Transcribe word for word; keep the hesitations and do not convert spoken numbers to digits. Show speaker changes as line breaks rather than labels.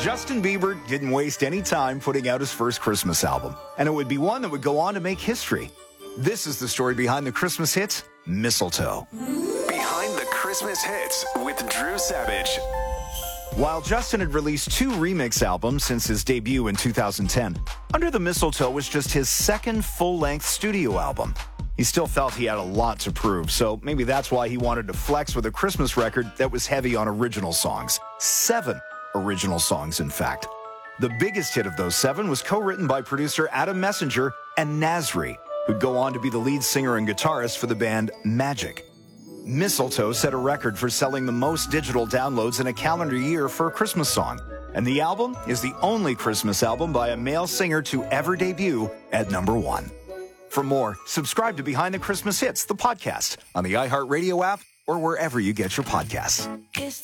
Justin Bieber didn't waste any time putting out his first Christmas album, and it would be one that would go on to make history. This is the story behind the Christmas hit, Mistletoe.
Behind the Christmas hits with Drew Savage.
While Justin had released two remix albums since his debut in two thousand ten, Under the Mistletoe was just his second full-length studio album. He still felt he had a lot to prove, so maybe that's why he wanted to flex with a Christmas record that was heavy on original songs. Seven original songs, in fact. The biggest hit of those seven was co-written by producer Adam Messenger and Nasri, who'd go on to be the lead singer and guitarist for the band Magic. Mistletoe set a record for selling the most digital downloads in a calendar year for a Christmas song, and the album is the only Christmas album by a male singer to ever debut at number one. For more, subscribe to Behind the Christmas Hits, the podcast, on the iHeartRadio app or wherever you get your podcasts.